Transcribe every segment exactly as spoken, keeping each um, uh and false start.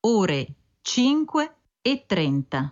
ore cinque e trenta.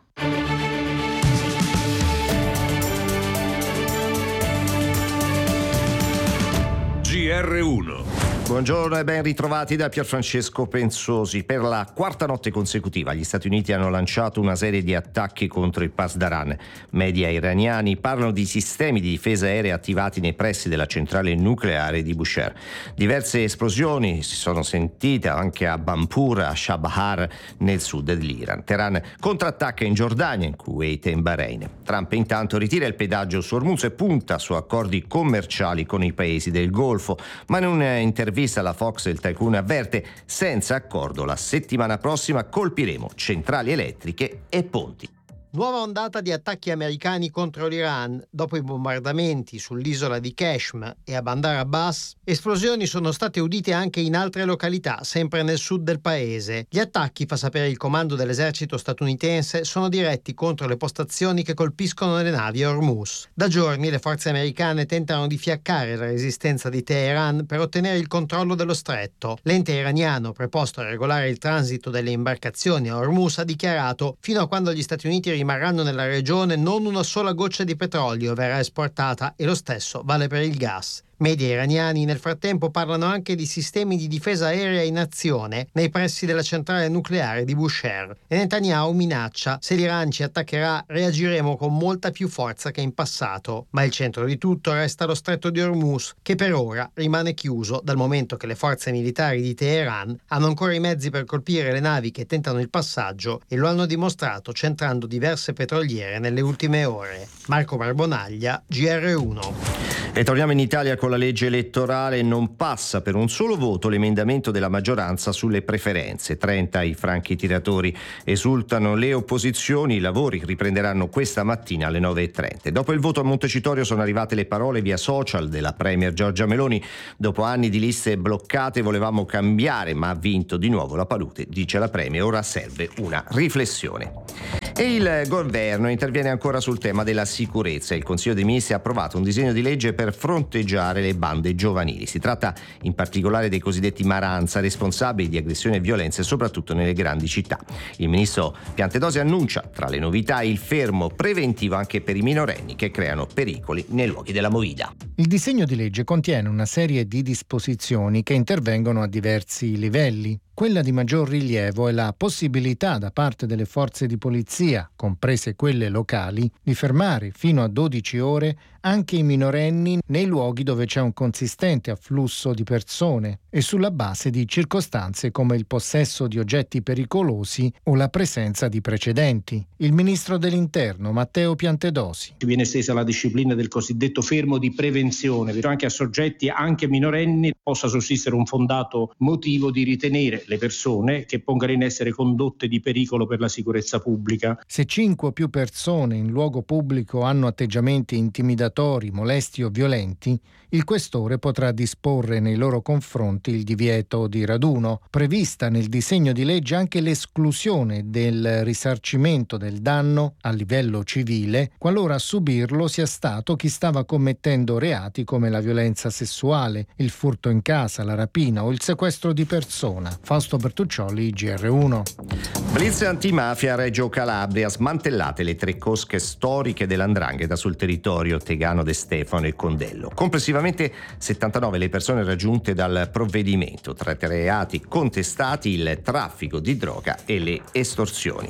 G R uno. Buongiorno e ben ritrovati da Pierfrancesco Pensosi. Per la quarta notte consecutiva gli Stati Uniti hanno lanciato una serie di attacchi contro il Pasdaran. Media iraniani parlano di sistemi di difesa aerea attivati nei pressi della centrale nucleare di Bushehr. Diverse esplosioni si sono sentite anche a Bampur, a Shabahar, nel sud dell'Iran. Teheran contrattacca in Giordania, in Kuwait e in Bahrain. Trump intanto ritira il pedaggio su Hormuz e punta su accordi commerciali con i paesi del Golfo, ma in un'intervista Vista la Fox, il tycoon avverte: senza accordo la settimana prossima colpiremo centrali elettriche e ponti. Nuova ondata di attacchi americani contro l'Iran. Dopo i bombardamenti sull'isola di Qeshm e a Bandar Abbas, esplosioni sono state udite anche in altre località, sempre nel sud del paese. Gli attacchi, fa sapere il comando dell'esercito statunitense, sono diretti contro le postazioni che colpiscono le navi a Hormuz. Da giorni le forze americane tentano di fiaccare la resistenza di Teheran per ottenere il controllo dello stretto. L'ente iraniano, preposto a regolare il transito delle imbarcazioni a Hormuz, ha dichiarato: fino a quando gli Stati Uniti rimarranno nella regione non una sola goccia di petrolio verrà esportata, e lo stesso vale per il gas. Media iraniani nel frattempo parlano anche di sistemi di difesa aerea in azione nei pressi della centrale nucleare di Bushehr, e Netanyahu minaccia: se l'Iran ci attaccherà reagiremo con molta più forza che in passato. Ma il centro di tutto resta lo stretto di Hormuz, che per ora rimane chiuso dal momento che le forze militari di Teheran hanno ancora i mezzi per colpire le navi che tentano il passaggio, e lo hanno dimostrato centrando diverse petroliere nelle ultime ore. Marco Barbonaglia, G R uno. E torniamo in Italia con la legge elettorale. Non passa per un solo voto l'emendamento della maggioranza sulle preferenze. trenta i franchi tiratori. Esultano le opposizioni. I lavori riprenderanno questa mattina alle nove e trenta. Dopo il voto a Montecitorio sono arrivate le parole via social della premier Giorgia Meloni. Dopo anni di liste bloccate volevamo cambiare, ma ha vinto di nuovo la palude, dice la premier. Ora serve una riflessione. E il governo interviene ancora sul tema della sicurezza. Il Consiglio dei Ministri ha approvato un disegno di legge per fronteggiare le bande giovanili. Si tratta in particolare dei cosiddetti maranza, responsabili di aggressioni e violenze soprattutto nelle grandi città. Il ministro Piantedosi annuncia tra le novità il fermo preventivo anche per i minorenni che creano pericoli nei luoghi della movida. Il disegno di legge contiene una serie di disposizioni che intervengono a diversi livelli. Quella di maggior rilievo è la possibilità da parte delle forze di polizia, comprese quelle locali, di fermare fino a dodici ore anche i minorenni nei luoghi dove c'è un consistente afflusso di persone e sulla base di circostanze come il possesso di oggetti pericolosi o la presenza di precedenti. Il ministro dell'Interno, Matteo Piantedosi. Viene estesa la disciplina del cosiddetto fermo di prevenzione, però anche a soggetti anche minorenni possa sussistere un fondato motivo di ritenere le persone che pongano in essere condotte di pericolo per la sicurezza pubblica. Se cinque o più persone in luogo pubblico hanno atteggiamenti intimidatori, molesti o violenti, il questore potrà disporre nei loro confronti il divieto di raduno. Prevista nel disegno di legge anche l'esclusione del risarcimento del danno a livello civile qualora a subirlo sia stato chi stava commettendo reati come la violenza sessuale, il furto in casa, la rapina o il sequestro di persona. Fausto Bertuccioli, G R uno. Blitz antimafia a Reggio Calabria, smantellate le tre cosche storiche dell'Andrangheta sul territorio tegano de Stefano e Condello. Complessivamente settantanove le persone raggiunte dal provvedimento, tra i reati contestati il traffico di droga e le estorsioni.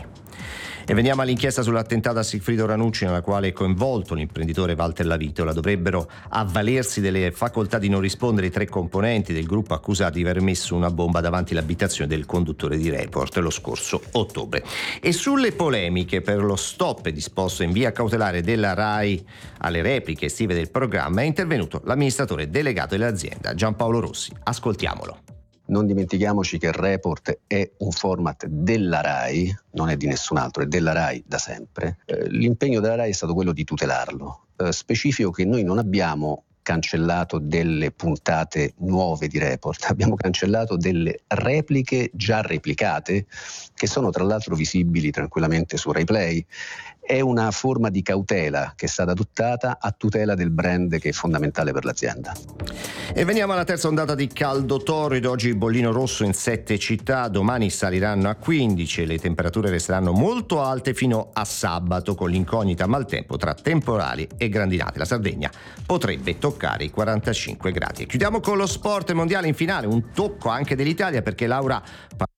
E veniamo all'inchiesta sull'attentato a Sigfrido Ranucci, nella quale è coinvolto l'imprenditore Walter Lavitola. Dovrebbero avvalersi delle facoltà di non rispondere i tre componenti del gruppo accusati di aver messo una bomba davanti l'abitazione del conduttore di Report lo scorso ottobre. E sulle polemiche per lo stop disposto in via cautelare della RAI alle repliche estive del programma è intervenuto l'amministratore delegato dell'azienda Giampaolo Rossi. Ascoltiamolo. Non dimentichiamoci che il Report è un format della RAI, non è di nessun altro, è della RAI da sempre. Eh, l'impegno della RAI è stato quello di tutelarlo. Eh, specifico che noi non abbiamo cancellato delle puntate nuove di Report, abbiamo cancellato delle repliche già replicate che sono tra l'altro visibili tranquillamente su RaiPlay è una forma di cautela che è stata adottata a tutela del brand che è fondamentale per l'azienda. E veniamo alla terza ondata di caldo torrido. Oggi il bollino rosso in sette città, domani saliranno a quindici e le temperature resteranno molto alte fino a sabato, con l'incognita maltempo tra temporali e grandinate. La Sardegna potrebbe toccare i quarantacinque gradi. E chiudiamo con lo sport mondiale in finale, un tocco anche dell'Italia perché Laura